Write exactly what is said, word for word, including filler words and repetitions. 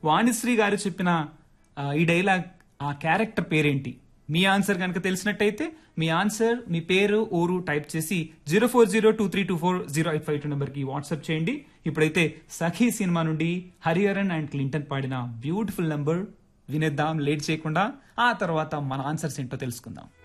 వాణిశ్రీ గారు చెప్పిన ఆ, ఈ డైలాగ్ ఆ క్యారెక్టర్ పేరేంటి? మీ ఆన్సర్ కనుక తెలిసినట్టయితే మీ ఆన్సర్, మీ పేరు, ఊరు టైప్ చేసి zero four zero two three two four zero eight five two number కి వాట్సాప్ చేయండి. ఇప్పుడైతే సఖీ సినిమా నుండి హరిహరన్ అండ్ క్లింటన్ పాడిన బ్యూటిఫుల్ నెంబర్ వినేద్దాం లేట్ చేయకుండా. ఆ తర్వాత మన ఆన్సర్స్ ఏంటో తెలుసుకుందాం.